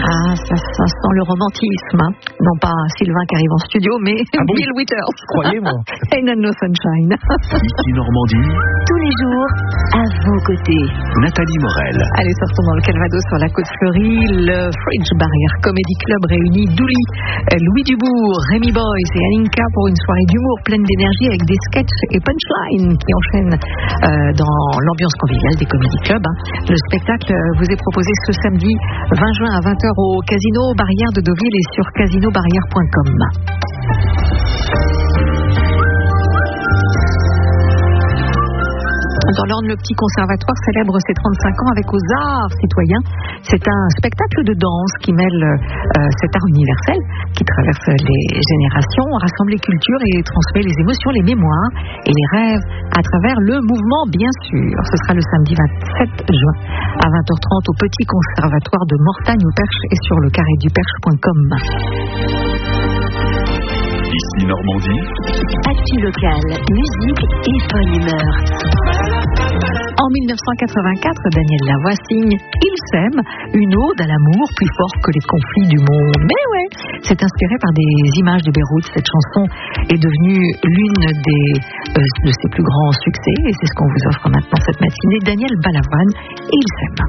Ah, ça sent le romantisme. Hein. Non pas Sylvain qui arrive en studio, mais Bill Withers. Croyez-moi. Ain't No Sunshine. Ici Normandie. Tous les jours, à vos côtés. Nathalie Morel. Allez, sortons dans le Calvados sur la côte fleurie. Le Fridge Barrière Comedy Club réunit Douli, Louis Dubourg, Rémi Boyce et Aninka pour une soirée d'humour pleine d'énergie avec des sketchs et punchlines qui enchaînent dans l'ambiance conviviale des Comedy Club. Hein. Le spectacle vous est proposé ce samedi 20 juin à 20h au Casino Barrière de Deauville et sur casinobarrière.com. Dans l'Orne, le petit conservatoire célèbre ses 35 ans avec aux arts citoyens. C'est un spectacle de danse qui mêle cet art universel qui traverse les générations, rassemble les cultures et transmet les émotions, les mémoires et les rêves à travers le mouvement, bien sûr. Ce sera le samedi 27 juin à 20h30 au petit conservatoire de Mortagne-au-Perche et sur le carré-du-perche.com. Ici Normandie. Actu locale, musique et bonne humeur. En 1984, Daniel Lavoie signe Il s'aime, une ode à l'amour plus fort que les conflits du monde. Mais ouais, c'est inspiré par des images de Beyrouth. Cette chanson est devenue l'une de ses plus grands succès et c'est ce qu'on vous offre maintenant cette matinée. Daniel Balavoine et Il s'aime.